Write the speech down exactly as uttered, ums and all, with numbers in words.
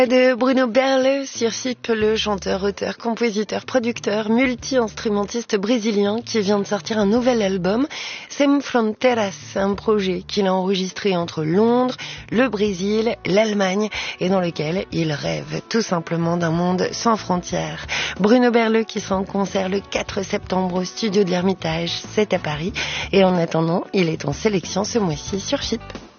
De Bruno Berle sur Chip, le chanteur, auteur, compositeur, producteur, multi-instrumentiste brésilien qui vient de sortir un nouvel album, Sem Fronteiras, un projet qu'il a enregistré entre Londres, le Brésil, l'Allemagne et dans lequel il rêve tout simplement d'un monde sans frontières. Bruno Berle qui sera en concert le quatre septembre au studio de l'Ermitage, c'est à Paris, et en attendant, il est en sélection ce mois-ci sur Chip.